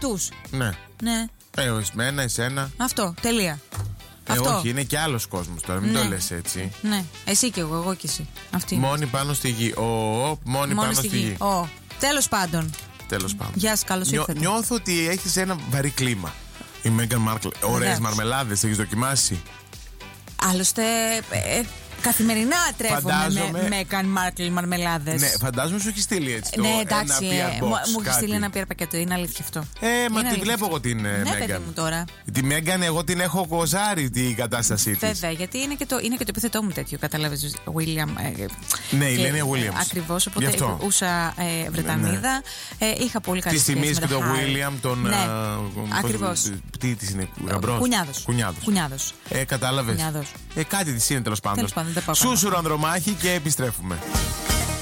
αυτούς. Ναι. Ναι. Εσμένα, εσένα. Αυτό, τελεία. Αυτό. Όχι, είναι και άλλος κόσμος τώρα, μην το λες έτσι. Ναι, εσύ και εγώ και εσύ. Αυτή. Μόνοι πάνω στη γη. Μόνοι πάνω στη γη. Τέλος πάντων. Γεια σας, καλώς ήρθατε. Νιώθω ότι έχεις ένα βαρύ κλίμα. Η Μέγαν Μάρκλ. Ωραίες μαρμελάδες, έχεις δοκιμάσει? Άλλωστε, καθημερινά τρέφομαι με Μέγαν Μάρκλ μαρμελάδες. Ναι, φαντάζομαι σου έχει στείλει έτσι. Ναι, εντάξει. Μου έχει στείλει ένα PR πακέτο, είναι αλήθεια αυτό. Μα τη βλέπω εγώ την Μέγαν. Μου τώρα. Τη Μέγαν, εγώ την έχω κοζάρει την κατάστασή της. Βέβαια, γιατί είναι και το επίθετό μου τέτοιο, κατάλαβες, William. Ναι, η Λένια Williams. Ακριβώς, οπότε ούσα Βρετανίδα. Είχα πολύ καλή σχέση. Τη θυμίζει και τον William, τον. Ναι, ακριβώς. Τι της είναι, γαμπρός. Κουνιάδος. Κατάλαβες. Κάτι της είναι τέλος πάντων. Σούσουρο Ανδρομάχη και επιστρέφουμε.